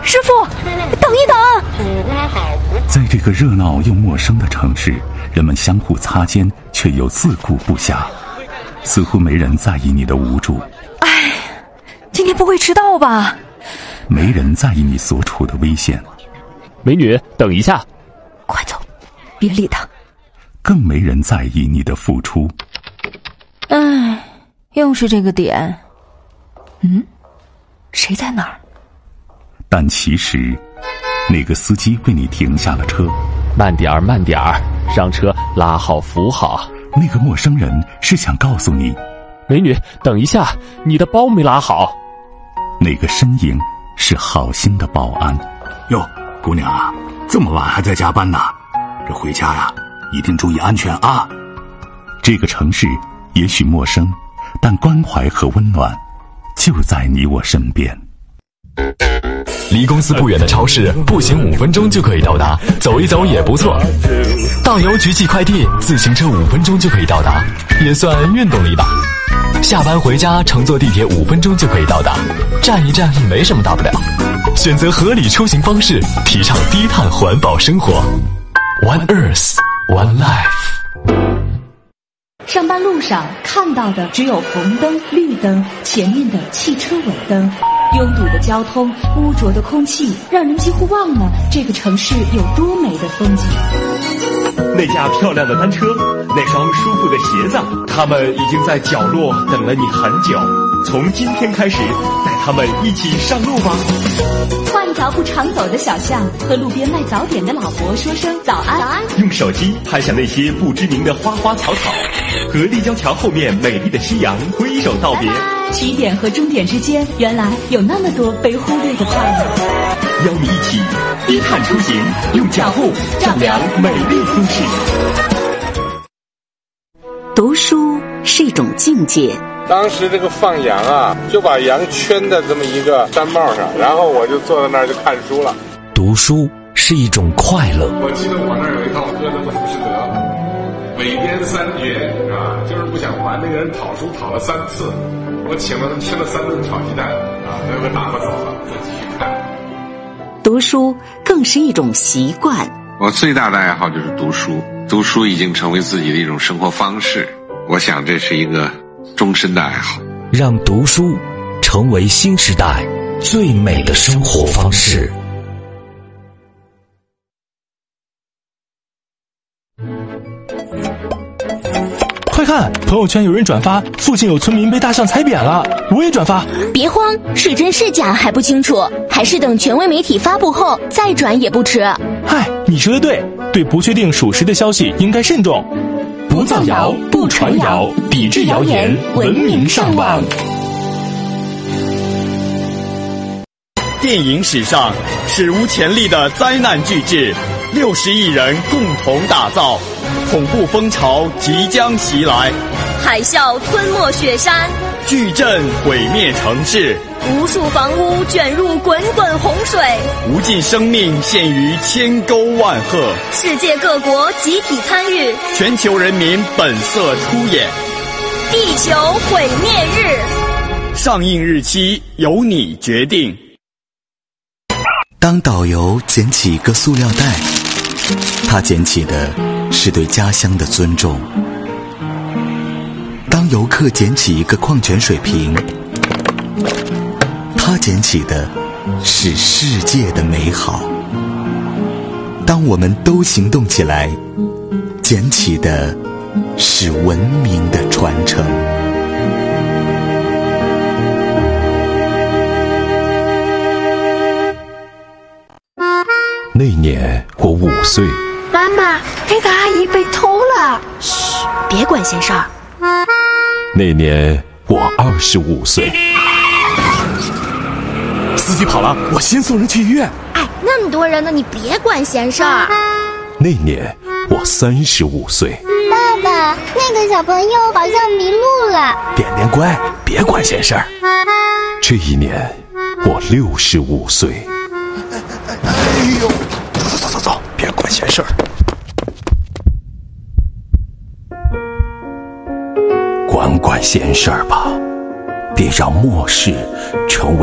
师傅，等一等！ 在这个热闹又陌生的城市，人们相互擦肩，却又自顾不暇，似乎没人在意你的无助。 哎，今天不会迟到吧？ 没人在意你所处的危险。 美女，等一下！ 快走，别理他。 更没人在意你的付出。 哎，又是这个点。谁在哪儿？ 但其实，那个司机为你停下了车。 慢点儿，慢点儿，让车拉好扶好。 那个陌生人是想告诉你， 美女，等一下，你的包没拉好。 那个身影是好心的保安。 哟，姑娘啊，这么晚还在加班呢？这回家呀，一定注意安全啊！ 这个城市也许陌生，但关怀和温暖就在你我身边。 离公司不远的超市，步行5分钟就可以到达，走一走也不错。到邮局寄快递，自行车5分钟就可以到达，也算运动了一把。下班回家，乘坐地铁5分钟就可以到达，站一站没什么大不了。选择合理出行方式，提倡低碳环保生活。One Earth, One Life。 上班路上看到的只有红灯、绿灯，前面的汽车尾灯。拥堵的交通，污浊的空气，让人几乎忘了这个城市有多美的风景。 那架漂亮的单车，那双舒服的鞋子，他们已经在角落等了你很久。从今天开始，带他们一起上路吧。 换一条不常走的小巷，和路边卖早点的老伯说声早安。早安。 用手机拍下那些不知名的花花草草，和立交桥后面美丽的夕阳挥手道别。 起点和终点之间，原来有那么多被忽略的快乐。 邀你一起低碳出行，用脚步丈量美丽都市。 读书是一种境界。 当时这个放羊啊，就把羊圈在这么一个山帽上，然后我就坐在那儿就看书了。 读书是一种快乐。 我记得我那儿有一套歌的浮士德，每天3节啊，就是不想还那个人讨书讨了3次，我请了他吃了3顿炒鸡蛋啊，最后打发走了，再继续看。 读书更是一种习惯。 我最大的爱好就是读书，读书已经成为自己的一种生活方式，我想这是一个终身的爱好。 让读书成为新时代最美的生活方式。 快看，朋友圈有人转发附近有村民被大象踩扁了，我也转发。 别慌，是真是假还不清楚，还是等权威媒体发布后再转也不迟。 嗨，你说的对，对不确定属实的消息应该慎重。 不造谣，不传谣，抵制谣言，文明上网。 电影史上史无前例的灾难巨制，60亿人共同打造，恐怖风潮即将袭来， 海啸吞没雪山， 巨震毁灭城市， 无数房屋卷入滚滚洪水， 无尽生命陷于千沟万壑， 世界各国集体参与， 全球人民本色出演。 地球毁灭日， 上映日期由你决定。 当导游捡起一个塑料袋，他捡起的是对家乡的尊重；当游客捡起一个矿泉水瓶，他捡起的是世界的美好。当我们都行动起来，捡起的是文明的传承。 那年我5岁。 妈妈，那个阿姨被偷了。 嘘，别管闲事儿。 那年我25岁。 司机跑了，我先送人去医院。 哎，那么多人呢，你别管闲事儿。 那年我35岁。 爸爸，那个小朋友好像迷路了。 点点乖，别管闲事儿。这一年我65岁。 哎呦，走，别管闲事儿。 管闲事儿吧，别让末世成为